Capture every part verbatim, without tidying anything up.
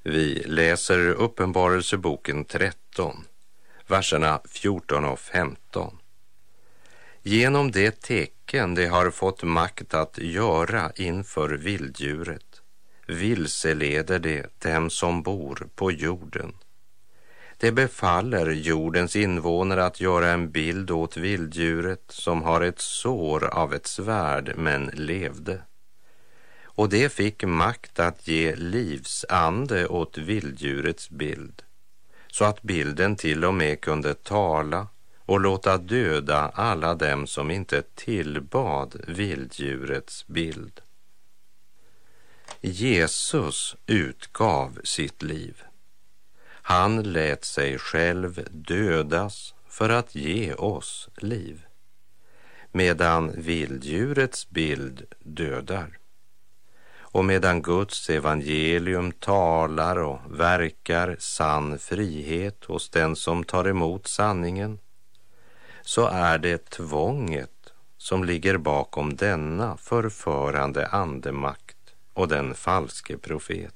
Vi läser Uppenbarelseboken tretton, verserna fjorton och femton. Genom det tecken de har fått makt att göra inför vilddjuret vilseleder det dem som bor på jorden. Det befaller jordens invånare att göra en bild åt vilddjuret som har ett sår av ett svärd men levde. Och det fick makt att ge livsande åt vilddjurets bild, så att bilden till och med kunde tala och låta döda alla dem som inte tillbad vilddjurets bild. Jesus utgav sitt liv. Han lät sig själv dödas för att ge oss liv, medan vilddjurets bild dödar. Och medan Guds evangelium talar och verkar sann frihet hos den som tar emot sanningen, så är det tvånget som ligger bakom denna förförande andemakt och den falske profet.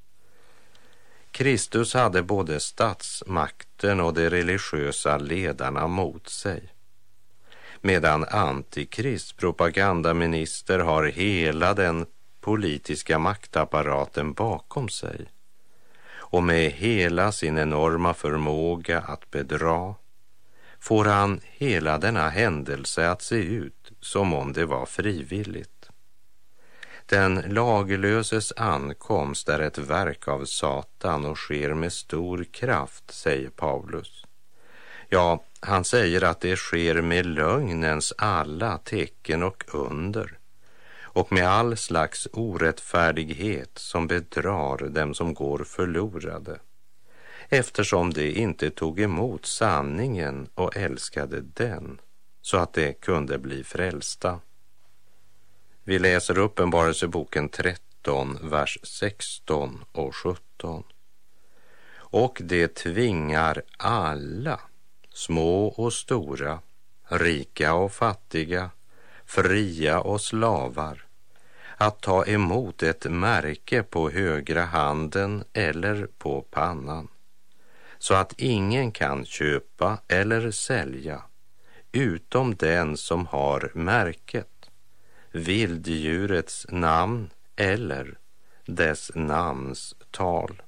Kristus hade både statsmakten och de religiösa ledarna mot sig, medan Antikrist propagandaminister har hela den politiska maktapparaten bakom sig, och med hela sin enorma förmåga att bedra får han hela denna händelse att se ut som om det var frivilligt. Den laglöses ankomst är ett verk av Satan och sker med stor kraft, säger Paulus. Ja, han säger att det sker med lögnens alla tecken och under, och med all slags orättfärdighet som bedrar dem som går förlorade, eftersom de inte tog emot sanningen och älskade den, så att de kunde bli frälsta. Vi läser Uppenbarelseboken tretton, vers sexton och sjutton. Och det tvingar alla, små och stora, rika och fattiga, fria och slavar, att ta emot ett märke på högra handen eller på pannan, så att ingen kan köpa eller sälja utom den som har märket, vilddjurets namn eller dess namns tal.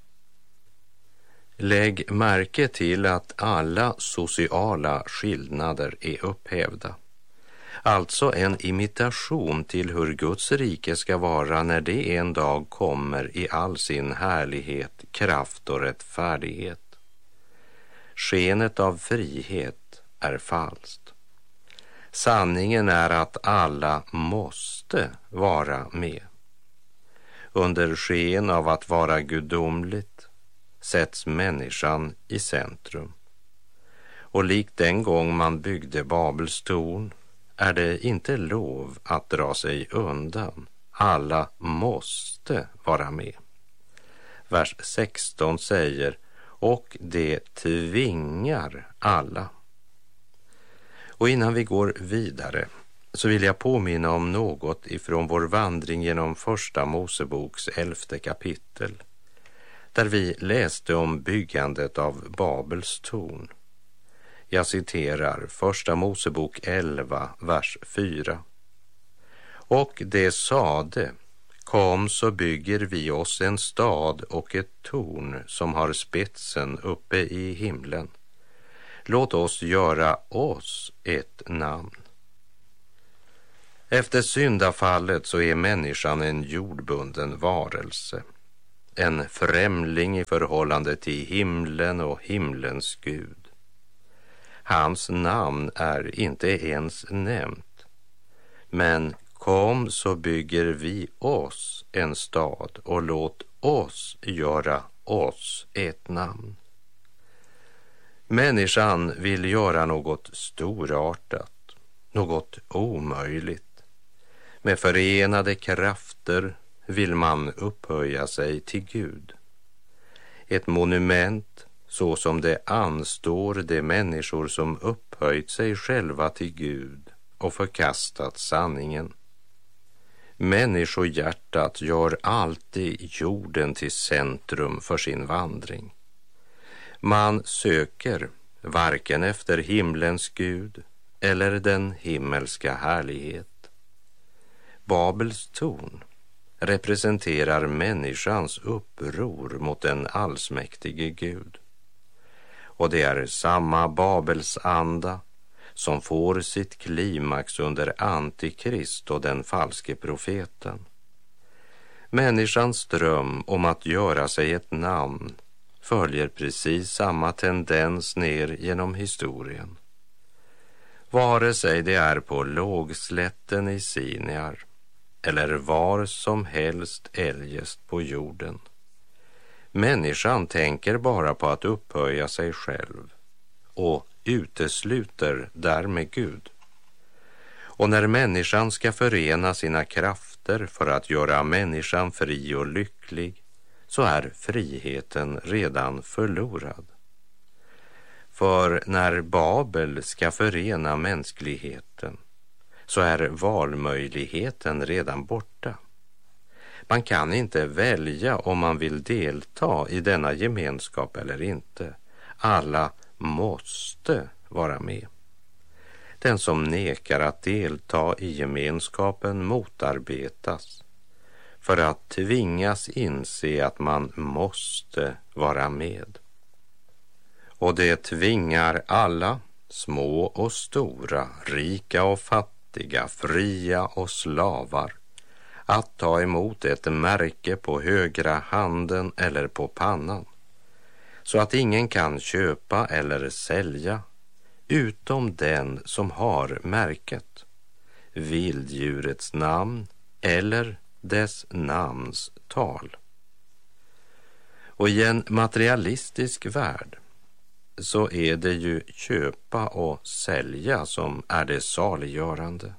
Lägg märke till att alla sociala skillnader är upphävda. Alltså en imitation till hur Guds rike ska vara när det en dag kommer i all sin härlighet, kraft och rättfärdighet. Skenet av frihet är falskt. Sanningen är att alla måste vara med. Under sken av att vara gudomligt sätts människan i centrum. Och likt den gång man byggde Babels torn är det inte lov att dra sig undan. Alla måste vara med. Vers sexton säger, och det tvingar alla. Och innan vi går vidare så vill jag påminna om något ifrån vår vandring genom första Moseboks elfte kapitel, där vi läste om byggandet av Babels torn. Jag citerar första Mosebok elva, vers fyra. Och det sade, kom så bygger vi oss en stad och ett torn som har spetsen uppe i himlen. Låt oss göra oss ett namn. Efter syndafallet så är människan en jordbunden varelse, en främling i förhållande till himlen och himlens Gud. Hans namn är inte ens nämnt, men kom så bygger vi oss en stad och låt oss göra oss ett namn. Människan vill göra något storartat, något omöjligt. Med förenade krafter vill man upphöja sig till Gud. Ett monument så som det anstår de människor som upphöjt sig själva till Gud och förkastat sanningen. Människohjärtat gör alltid jorden till centrum för sin vandring. Man söker varken efter himlens Gud eller den himmelska härlighet. Babels torn representerar människans uppror mot den allsmäktige Gud. Och det är samma Babels anda som får sitt klimax under Antikrist och den falske profeten. Människans dröm om att göra sig ett namn följer precis samma tendens ner genom historien. Vare sig det är på lågslätten i Siniar eller var som helst eljest på jorden. Människan tänker bara på att upphöja sig själv och utesluter därmed Gud. Och när människan ska förena sina krafter för att göra människan fri och lycklig, så är friheten redan förlorad. För när Babel ska förena mänskligheten, så är valmöjligheten redan borta. Man kan inte välja om man vill delta i denna gemenskap eller inte. Alla måste vara med. Den som nekar att delta i gemenskapen motarbetas för att tvingas inse att man måste vara med. Och det tvingar alla, små och stora, rika och fattiga, fria och slavar, att ta emot ett märke på högra handen eller på pannan, så att ingen kan köpa eller sälja utom den som har märket, vilddjurets namn eller dess namns tal. Och i en materialistisk värld så är det ju köpa och sälja som är det saliggörande.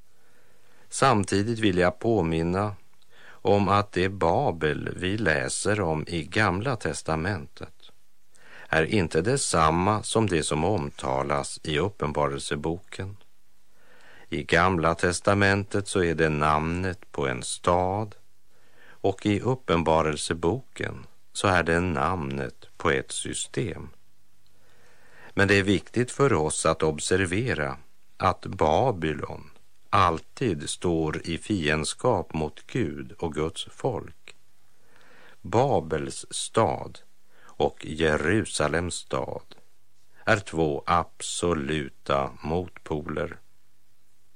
Samtidigt vill jag påminna om att det Babel vi läser om i Gamla testamentet är inte detsamma som det som omtalas i Uppenbarelseboken. I Gamla testamentet så är det namnet på en stad, och i Uppenbarelseboken så är det namnet på ett system. Men det är viktigt för oss att observera att Babylon alltid står i fiendskap mot Gud och Guds folk. Babels stad och Jerusalems stad är två absoluta motpoler.